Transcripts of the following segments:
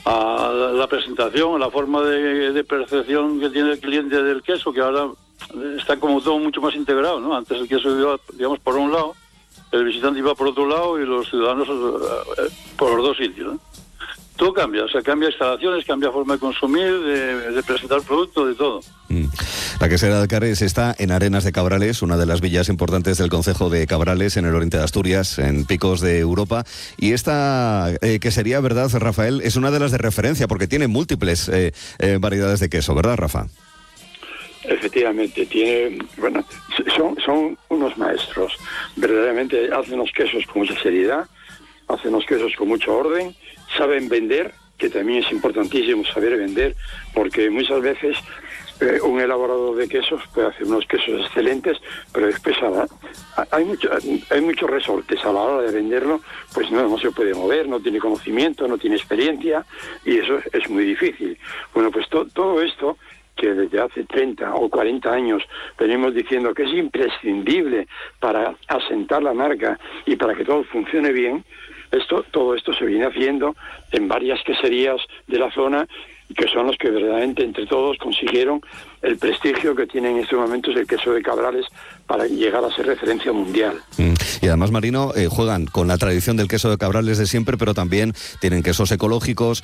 a la presentación, a la forma de percepción que tiene el cliente del queso, que ahora está como todo mucho más integrado, ¿no? Antes el queso iba, digamos, por un lado, el visitante iba por otro lado y los ciudadanos por los dos sitios, ¿no? Todo cambia, o sea, cambia instalaciones, cambia forma de consumir, de presentar productos, de todo. La quesera de Alcares está en Arenas de Cabrales, una de las villas importantes del concejo de Cabrales, en el oriente de Asturias, en picos de Europa. Y esta quesería, ¿verdad, Rafael? Es una de las de referencia, porque tiene múltiples variedades de queso, ¿verdad, Rafa? Efectivamente, son unos maestros. Verdaderamente hacen los quesos con mucha seriedad, hacen los quesos con mucho orden, saben vender, que también es importantísimo saber vender, porque muchas veces un elaborador de quesos puede hacer unos quesos excelentes, pero después hay muchos resortes a la hora de venderlo, pues no se puede mover, no tiene conocimiento, no tiene experiencia, y eso es muy difícil. Bueno, pues todo esto, que desde hace 30 o 40 años venimos diciendo que es imprescindible para asentar la marca y para que todo funcione bien, todo esto se viene haciendo en varias queserías de la zona, que son los que verdaderamente entre todos consiguieron el prestigio que tiene en estos momentos el queso de Cabrales para llegar a ser referencia mundial. Y además, Marino, juegan con la tradición del queso de Cabrales de siempre, pero también tienen quesos ecológicos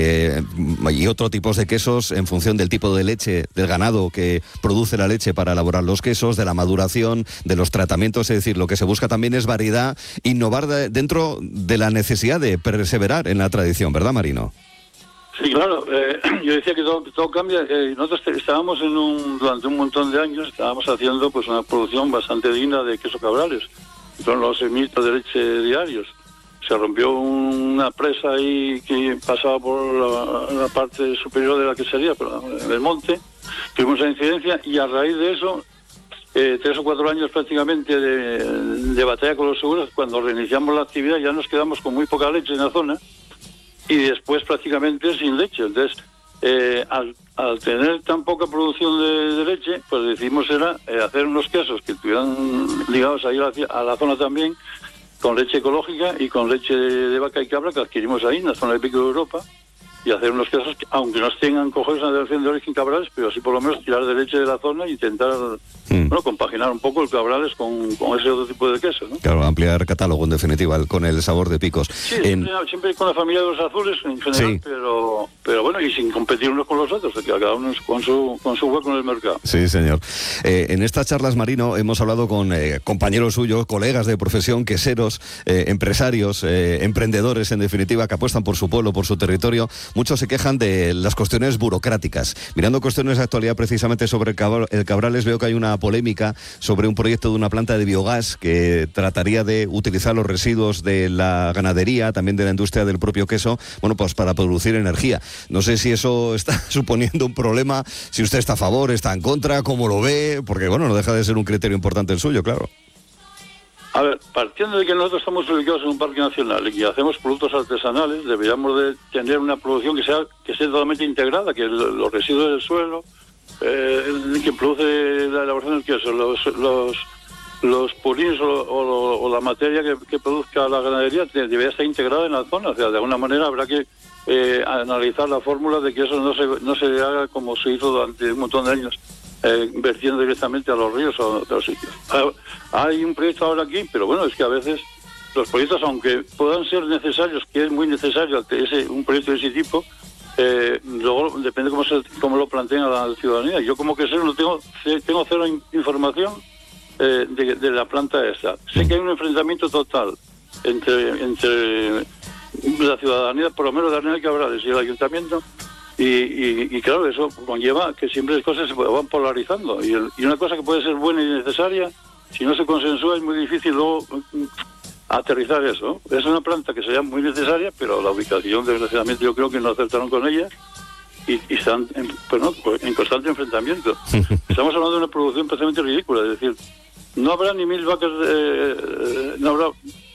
y otros tipos de quesos en función del tipo de leche del ganado que produce la leche para elaborar los quesos, de la maduración, de los tratamientos. Es decir, lo que se busca también es variedad, innovar dentro de la necesidad de perseverar en la tradición, ¿verdad, Marino? Sí, claro. Yo decía que todo cambia. Nosotros estábamos durante un montón de años, estábamos haciendo pues una producción bastante digna de queso Cabrales. Son los 6.000 litros de leche diarios. Se rompió una presa ahí que pasaba por la parte superior de la quesería, en el monte. Tuvimos esa incidencia y a raíz de eso, 3 o 4 años prácticamente de batalla con los seguros, cuando reiniciamos la actividad ya nos quedamos con muy poca leche en la zona, y después prácticamente sin leche. Entonces, al tener tan poca producción de leche, pues decidimos hacer unos quesos que estuvieran ligados ahí a la zona también, con leche ecológica y con leche de vaca y cabra que adquirimos ahí en la zona de Pico de Europa, y hacer unos quesos que, aunque no tengan coger una denominación de origen Cabrales, pero así por lo menos tirar de leche de la zona e intentar compaginar un poco el Cabrales con ese otro tipo de queso, ¿no? Claro, ampliar catálogo, en definitiva, con el sabor de Picos. Sí, siempre con la familia de los azules en general, sí. Pero bueno, y sin competir unos con los otros, que cada uno con su hueco en el mercado. Sí, señor. En estas charlas, Marino, hemos hablado con compañeros suyos, colegas de profesión, queseros, empresarios, emprendedores, en definitiva, que apuestan por su pueblo, por su territorio. Muchos se quejan de las cuestiones burocráticas. Mirando cuestiones de actualidad precisamente sobre el Cabrales, veo que hay una polémica sobre un proyecto de una planta de biogás que trataría de utilizar los residuos de la ganadería, también de la industria del propio queso, bueno, pues para producir energía. No sé si eso está suponiendo un problema, si usted está a favor, está en contra, cómo lo ve, porque bueno, no deja de ser un criterio importante el suyo, claro. A ver, partiendo de que nosotros estamos ubicados en un parque nacional y productos productos artesanales, deberíamos de tener una producción que sea totalmente integrada, que los residuos del suelo, que produce la elaboración del queso, los purines o la materia que produzca la ganadería debería estar integrada en la zona. O sea, de alguna manera habrá que analizar la fórmula de que eso no se haga como se hizo durante un montón de años, vertiendo directamente a los ríos o a otros sitios. Hay un proyecto ahora aquí, pero bueno, es que a veces los proyectos, aunque puedan ser necesarios, que es muy necesario un proyecto de ese tipo, luego depende cómo lo planteen a la ciudadanía. Yo como que tengo cero información de la planta esta. Sé que hay un enfrentamiento total entre la ciudadanía, por lo menos de Arenas de Cabrales, y el ayuntamiento, y claro, eso conlleva que siempre las cosas se van polarizando, y una cosa que puede ser buena y necesaria, si no se consensúa es muy difícil luego aterrizar eso. Es una planta que sería muy necesaria, pero la ubicación, desgraciadamente, yo creo que no acertaron con ella y están en constante enfrentamiento. Estamos hablando de una producción prácticamente ridícula, es decir, no habrá ni 1.000 vacas, no habrá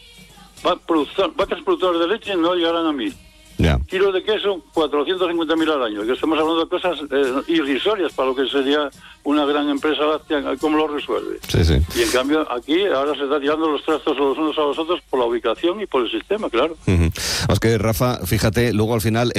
vacas productoras de leche, no llegarán a 1.000. Yeah. Kilos de queso, 450.000 al año. Que estamos hablando de cosas irrisorias para lo que sería una gran empresa láctea. ¿Cómo lo resuelve? Sí, sí. Y en cambio aquí ahora se está tirando los trastos los unos a los otros por la ubicación y por el sistema, claro. Es que, Rafa, fíjate, luego al final